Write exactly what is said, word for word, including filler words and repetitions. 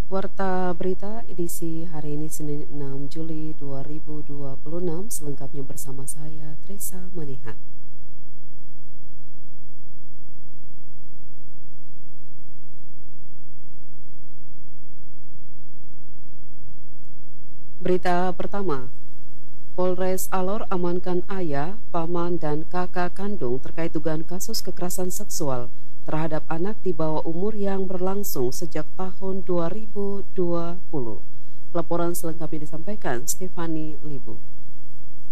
Warta Berita edisi hari ini Senin enam Juli dua ribu dua puluh enam selengkapnya bersama saya Tresa Manihat. Berita pertama, Polres Alor amankan ayah, paman, dan kakak kandung terkait dugaan kasus kekerasan seksual terhadap anak di bawah umur yang berlangsung sejak tahun dua ribu dua puluh. Laporan selengkapnya disampaikan Stefani Libu.